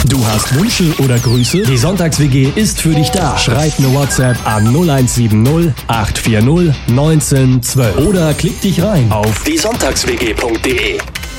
Du hast Wünsche oder Grüße? Die Sonntags-WG ist für dich da. Schreib eine WhatsApp an 0170 840 1912 oder klick dich rein auf diesonntagswg.de.